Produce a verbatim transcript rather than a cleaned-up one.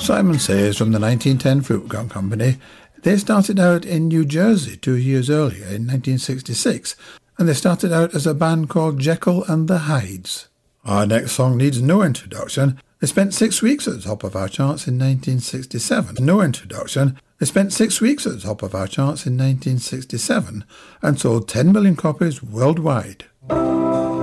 Simon Says from the nineteen ten Fruit Gum Company. They started out in New Jersey two years earlier in nineteen sixty-six, and they started out as a band called Jekyll and the Hydes. Our next song needs no introduction. They spent six weeks at the top of our charts in nineteen sixty-seven. No introduction. They spent six weeks at the top of our charts in nineteen sixty-seven and sold ten million copies worldwide.